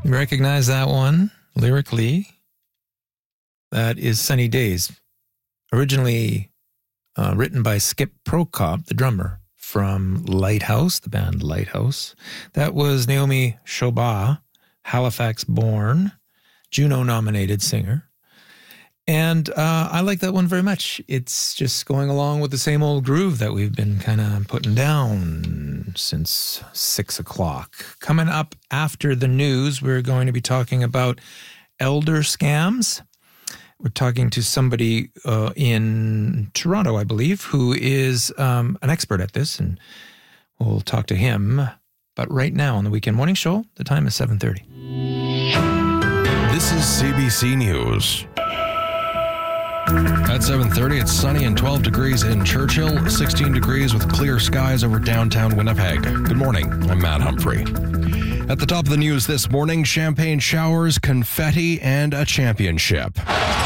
You recognize that one lyrically? That is Sunny Days, originally written by Skip Prokop, the drummer from Lighthouse, the band Lighthouse. That was Naomi Shobha, Halifax-born, Juno-nominated singer. And I like that one very much. It's just going along with the same old groove that we've been kind of putting down since 6 o'clock. Coming up after the news, we're going to be talking about elder scams. We're talking to somebody in Toronto, I believe, who is an expert at this, and we'll talk to him. But right now on the Weekend Morning Show, the time is 7:30. This is CBC News. At 7:30, it's sunny and 12 degrees in Churchill, 16 degrees with clear skies over downtown Winnipeg. Good morning, I'm Matt Humphrey. At the top of the news this morning, champagne showers, confetti, and a championship.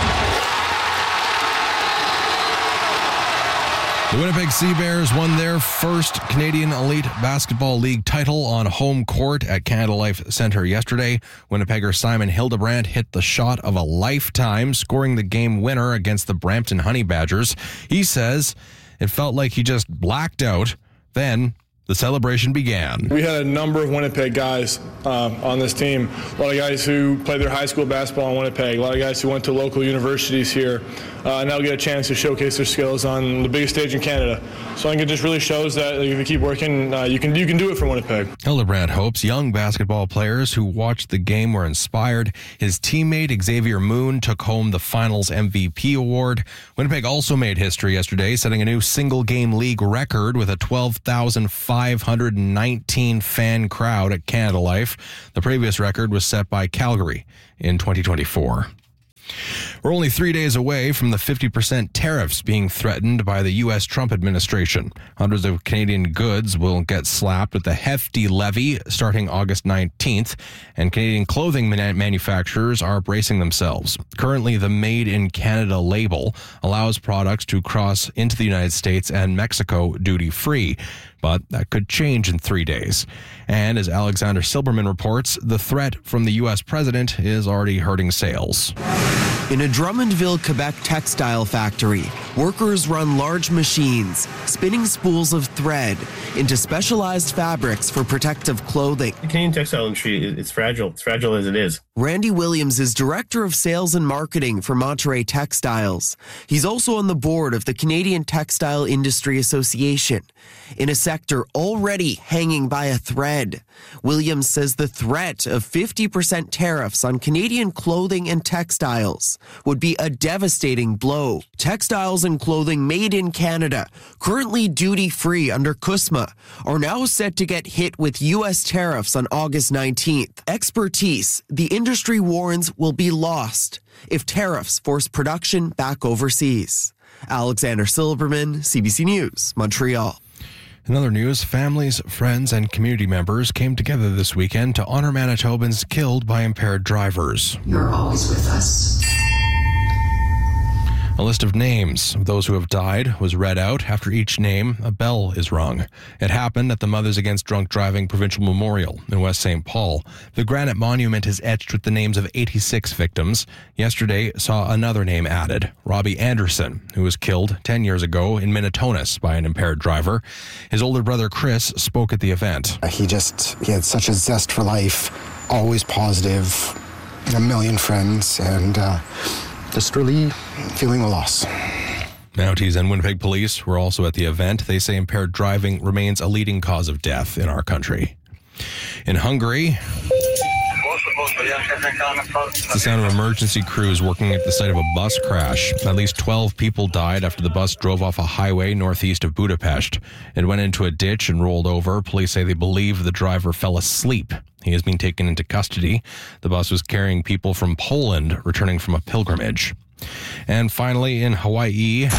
The Winnipeg Sea Bears won their first Canadian Elite Basketball League title on home court at Canada Life Centre yesterday. Winnipegger Simon Hildebrandt hit the shot of a lifetime, scoring the game winner against the Brampton Honey Badgers. He says it felt like he just blacked out. Then the celebration began. We had a number of Winnipeg guys on this team. A lot of guys who played their high school basketball in Winnipeg. A lot of guys who went to local universities here. And now get a chance to showcase their skills on the biggest stage in Canada. So I think it just really shows that if you keep working, you can do it for Winnipeg. Hildebrandt hopes young basketball players who watched the game were inspired. His teammate Xavier Moon took home the finals MVP award. Winnipeg also made history yesterday, setting a new single-game league record with a 12,519 fan crowd at Canada Life. The previous record was set by Calgary in 2024. We're only 3 days away from the 50% tariffs being threatened by the U.S. Trump administration. Hundreds of Canadian goods will get slapped with a hefty levy starting August 19th, and Canadian clothing manufacturers are bracing themselves. Currently, the Made in Canada label allows products to cross into the United States and Mexico duty-free, but that could change in 3 days. And as Alexander Silberman reports, the threat from the U.S. president is already hurting sales. In a Drummondville, Quebec textile factory, workers run large machines, spinning spools of thread into specialized fabrics for protective clothing. The Canadian textile industry is fragile. It's fragile as it is. Randy Williams is Director of Sales and Marketing for Monterey Textiles. He's also on the board of the Canadian Textile Industry Association, in a sector already hanging by a thread. Williams says the threat of 50% tariffs on Canadian clothing and textiles would be a devastating blow. Textiles and clothing made in Canada, currently duty-free under CUSMA, are now set to get hit with U.S. tariffs on August 19th. Expertise, the industry warns, will be lost if tariffs force production back overseas. Alexander Silberman, CBC News, Montreal. In other news, families, friends, and community members came together this weekend to honor Manitobans killed by impaired drivers. You're always with us. A list of names of those who have died was read out. After each name, a bell is rung. It happened at the Mothers Against Drunk Driving Provincial Memorial in West St. Paul. The granite monument is etched with the names of 86 victims. Yesterday saw another name added, Robbie Anderson, who was killed 10 years ago in Minitonas by an impaired driver. His older brother Chris spoke at the event. He had such a zest for life, always positive, a million friends, and just really feeling the loss. Mounties and Winnipeg Police were also at the event. They say impaired driving remains a leading cause of death in our country. In Hungary, it's the sound of emergency crews working at the site of a bus crash. At least 12 people died after the bus drove off a highway northeast of Budapest. It went into a ditch and rolled over. Police say they believe the driver fell asleep. He has been taken into custody. The bus was carrying people from Poland returning from a pilgrimage. And finally, in Hawaii,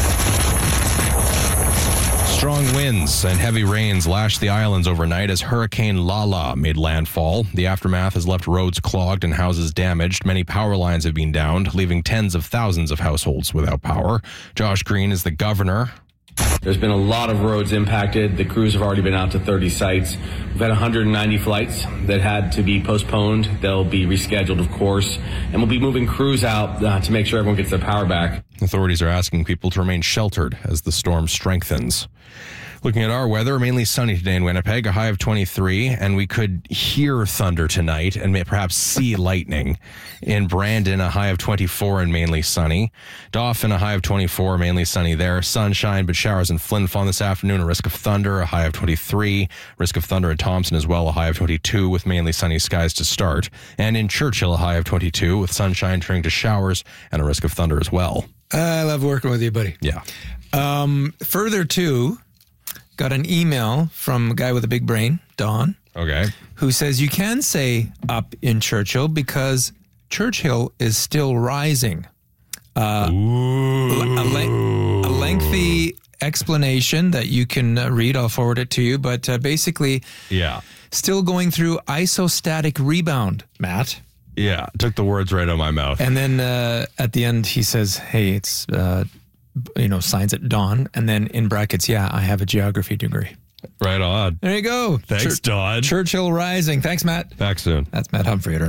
strong winds and heavy rains lashed the islands overnight as Hurricane Lala made landfall. The aftermath has left roads clogged and houses damaged. Many power lines have been downed, leaving tens of thousands of households without power. Josh Green is the governor There's been a lot of roads impacted. The crews have already been out to 30 sites. We've had 190 flights that had to be postponed. They'll be rescheduled, of course. And we'll be moving crews out to make sure everyone gets their power back. Authorities are asking people to remain sheltered as the storm strengthens. Looking at our weather, mainly sunny today in Winnipeg, a high of 23, and we could hear thunder tonight and perhaps see lightning. In Brandon, a high of 24 and mainly sunny. Dauphin, a high of 24, mainly sunny there. Sunshine, but showers in Flin Flon this afternoon, a risk of thunder, a high of 23. Risk of thunder in Thompson as well, a high of 22 with mainly sunny skies to start. And in Churchill, a high of 22 with sunshine turning to showers and a risk of thunder as well. I love working with you, buddy. Yeah. Further to... Got an email from a guy with a big brain, Don. Okay. Who says you can say up in Churchill because Churchill is still rising. A lengthy explanation that you can read. I'll forward it to you. But basically, still going through isostatic rebound, Matt. Yeah, took the words right out of my mouth. And then at the end, he says, hey, it's... signs at dawn, and then in brackets, I have a geography degree. Right on. There you go. Thanks, Don. Churchill rising. Thanks, Matt. Back soon. That's Matt Humphrey at our